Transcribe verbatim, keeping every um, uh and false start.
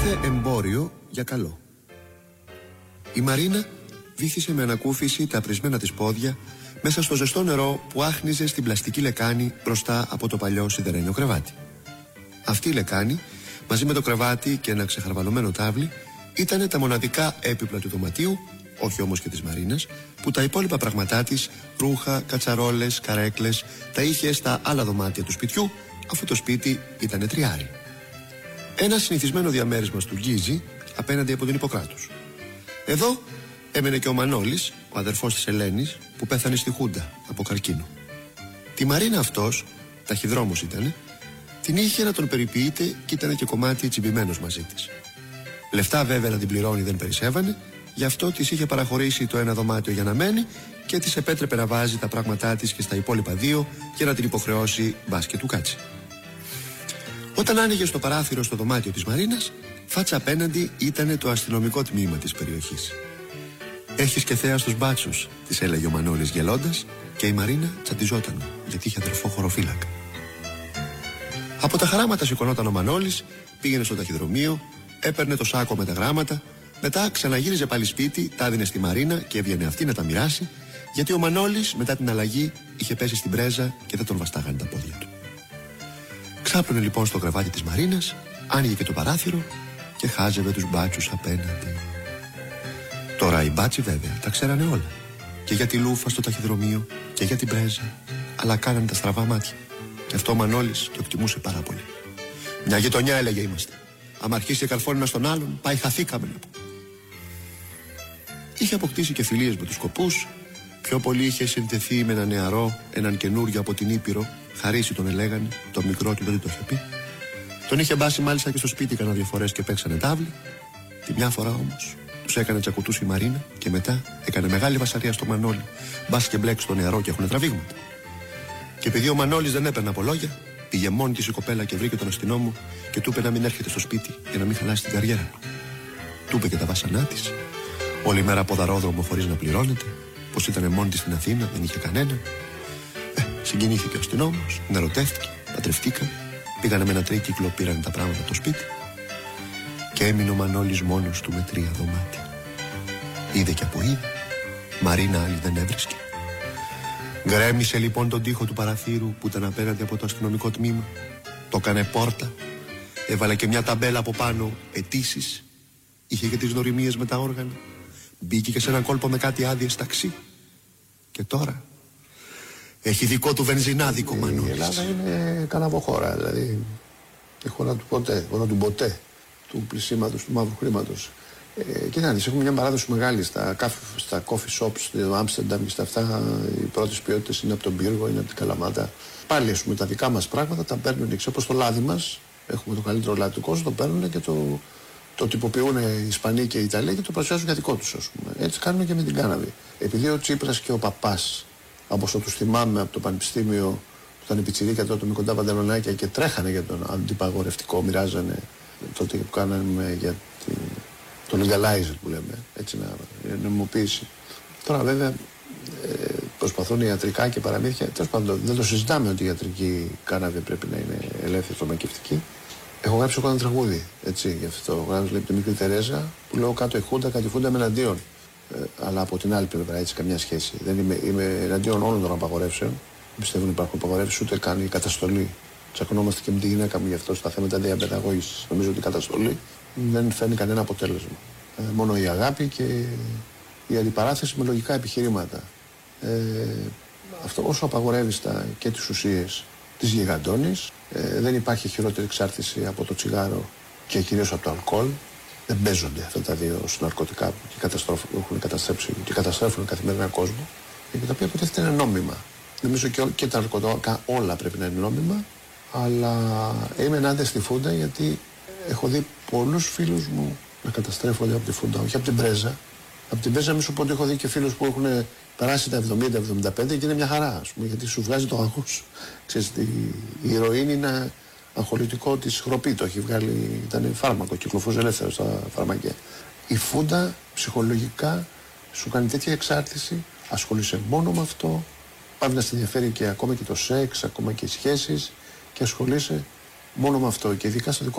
Έγινε εμπόριο για καλό. Η Μαρίνα βύθισε με ανακούφιση τα πρισμένα της πόδια μέσα στο ζεστό νερό που άχνιζε στην πλαστική λεκάνη μπροστά από το παλιό σιδερένιο κρεβάτι. Αυτή η λεκάνη, μαζί με το κρεβάτι και ένα ξεχαρβαλωμένο τάβλι, ήταν τα μοναδικά έπιπλα του δωματίου, όχι όμως και της Μαρίνας, που τα υπόλοιπα πράγματά της, ρούχα, κατσαρόλες, καρέκλες, τα είχε στα άλλα δωμάτια του σπιτιού, αφού το σπίτι ήταν τριάρι. Ένα συνηθισμένο διαμέρισμα του Γκίζη απέναντι από την Ιπποκράτους. Εδώ έμενε και ο Μανώλης, ο αδερφός της Ελένης, που πέθανε στη Χούντα από καρκίνο. Τη Μαρίνα αυτός, ταχυδρόμος ήτανε, την είχε να τον περιποιείται και ήταν και κομμάτι τσιμπημένος μαζί της. Λεφτά βέβαια να την πληρώνει δεν περισσεύανε, γι' αυτό της είχε παραχωρήσει το ένα δωμάτιο για να μένει και της επέτρεπε να βάζει τα πράγματά της και στα υπόλοιπα δύο για να την υποχρεώσει μπας και του κάτσει. Όταν άνοιγε στο παράθυρο στο δωμάτιο της Μαρίνας, φάτσα απέναντι ήτανε το αστυνομικό τμήμα της περιοχής. «Έχεις και θέα στους μπάτσους», της έλεγε ο Μανώλης γελώντας, και η Μαρίνα τσαντιζόταν, γιατί είχε αδερφό χωροφύλακα. Από τα χαράματα σηκωνόταν ο Μανώλης, πήγαινε στο ταχυδρομείο, έπαιρνε το σάκο με τα γράμματα, μετά ξαναγύριζε πάλι σπίτι, τα έδινε στη Μαρίνα και έβγαινε αυτή να τα μοιράσει, γιατί ο Μανώλης μετά την αλλαγή είχε πέσει στην πρέζα και δεν τον βαστάγανε τα πόδια του. Ξάπλωνε λοιπόν στο κρεβάτι της Μαρίνας, άνοιγε και το παράθυρο και χάζευε τους μπάτσους απέναντι. Τώρα οι μπάτσοι βέβαια τα ξέρανε όλα. Και για τη λούφα στο ταχυδρομείο και για την πρέζα, αλλά κάνανε τα στραβά μάτια. Και αυτό ο Μανώλης το εκτιμούσε πάρα πολύ. Μια γειτονιά, έλεγε, είμαστε. Άμα αρχίσει η καρφώνει ένα στον άλλον, πάει χαθήκαμε να πούμε. Είχε αποκτήσει και φιλίες με τους σκοπούς. Πιο πολύ είχε συνδεθεί με ένα νεαρό, έναν καινούριο από την Ήπειρο, Χαρίσι τον ελέγανε, το μικρό του δεν το είχε πει. Τον είχε μπάσει μάλιστα και στο σπίτι κανένα δύο φορές και παίξανε τάβλη. Τη μια φορά όμως τους έκανε τσακουτούς η Μαρίνα και μετά έκανε μεγάλη βασαρία στο Μανώλη. Μπας και μπλέξει στο νεαρό και έχουν τραβήγματα. Και επειδή ο Μανώλης δεν έπαιρνε από λόγια, πήγε μόνη της η κοπέλα και βρήκε τον αστυνόμο και του είπε να μην έρχεται στο σπίτι για να μην χαλάσει την καριέρα του. Του είπε και τα βάσανά της. Όλη μέρα από δαρόδρομο χωρίς να πληρώνεται. Πως ήταν μόνη της στην Αθήνα, δεν είχε κανένα. Ε, συγκινήθηκε ο αστυνόμος, ερωτεύτηκε, παντρευτήκαν, πήγανε με ένα τρίκυκλο, πήραν τα πράγματα από το σπίτι. Και έμεινε ο Μανώλης μόνος του με τρία δωμάτια. Είδε και από είδε, Μαρίνα άλλη δεν έβρισκε. Γκρέμισε λοιπόν τον τοίχο του παραθύρου που ήταν απέναντι από το αστυνομικό τμήμα. Το έκανε πόρτα, έβαλε και μια ταμπέλα από πάνω, αιτήσεις. Είχε και τις γνωριμίες με τα όργανα. Μπήκε και σε έναν κόλπο με κάτι άδειες ταξί. Και τώρα έχει δικό του βενζινάδικο Μανώλης. Η Ελλάδα είναι καναβοχώρα, δηλαδή η χώρα του ποτέ, χώρα του ποτέ, του πλησίματος, του μαύρου χρήματος. Ε, κοιτάξτε, έχουμε μια παράδοση μεγάλη στα, στα coffee shops στο Άμστερνταμ και στα αυτά. Οι πρώτες ποιότητες είναι από τον Πύργο, είναι από την Καλαμάτα. Πάλι, ας πούμε, τα δικά μας πράγματα τα παίρνουν εξ, όπως το λάδι μας. Έχουμε το καλύτερο λάδι του κόσμου, το παίρνουν και το, το τυποποιούν οι Ισπανοί και οι Ιταλοί και το παρουσιάζουν για δικό τους, ας πούμε. Έτσι κάνουν και με την κάναβη. Επειδή ο Τσίπρας και ο Παπάς, από όσο τους θυμάμαι από το Πανεπιστήμιο, που ήταν πιτσιρίκα τότε με κοντά παντελονάκια και τρέχανε για τον αντιπαγορευτικό, μοιράζανε τότε που κάναμε για την. Το legalizer που λέμε, έτσι να νομιμοποίηση. Τώρα βέβαια ε, προσπαθούν ιατρικά και παραμύθια. Τέλος πάντων, δεν το συζητάμε ότι η ιατρική κάναβη πρέπει να είναι ελεύθερη φαρμακευτική. Έχω γράψει εγώ ένα τραγούδι, έτσι, γι' αυτό. Γράψει λέει τη μικρή Τερέζα, που λέω κάτω η Χούντα, κατηφούντα με εναντίον. Ε, αλλά από την άλλη πλευρά, έτσι, καμιά σχέση. Δεν είμαι, είμαι εναντίον όλων των απαγορεύσεων. Δεν πιστεύω ότι υπάρχουν απαγορεύσεις, ούτε καν η καταστολή. Τσακωνόμαστε και με τη γυναίκα μου γι' αυτό στα θέματα διαπαιδαγώγησης. Νομίζω ότι η καταστολή δεν φέρνει κανένα αποτέλεσμα. Ε, μόνο η αγάπη και η αντιπαράθεση με λογικά επιχειρήματα. Ε, αυτό όσο απαγορεύεις τα και τις ουσίες της γιγαντώνεις, ε, δεν υπάρχει χειρότερη εξάρτηση από το τσιγάρο και κυρίως από το αλκοόλ. Δεν παίζονται αυτά τα δύο ναρκωτικά που έχουν καταστρέψει και καταστρέφουν καθημερινά κόσμο και τα οποία αποτελείται είναι νόμιμα. Νομίζω και, και τα ναρκωτικά όλα πρέπει να είναι νόμιμα, αλλά είμαι ενάντια στη Φούντα γιατί έχω δει πολλούς φίλους μου να καταστρέφονται από τη Φούντα, όχι από την πρέζα. Από την πρέζα, μη σου πω ότι έχω δει και φίλους που έχουν περάσει τα εβδομήντα εβδομήντα πέντε και είναι μια χαρά, ας πούμε, γιατί σου βγάζει το αγχός. Ξέρεις, η ηρωίνη είναι αγχολητικό της χροπή, το έχει βγάλει, ήταν φάρμακο, κυκλοφορούσε ελεύθερο στα φαρμακεία. Η Φούντα ψυχολογικά σου κάνει τέτοια εξάρτηση, ασχολείσαι μόνο με αυτό, πάει να σε ενδιαφέρει και ακόμα και το σεξ, ακόμα και οι σχέσεις και ασχολείσαι μόνο με αυτό. Και ειδικά στο δικό